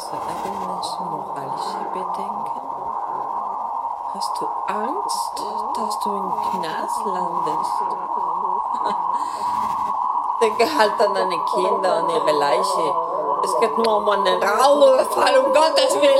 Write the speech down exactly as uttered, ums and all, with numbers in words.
sexuelle Menschen, moralische Bedenken? Hast du Angst, dass du im Knast landest? Denke halt an deine Kinder, an ihre Leiche. Es geht nur um einen Rauchfall, um Gottes Willen.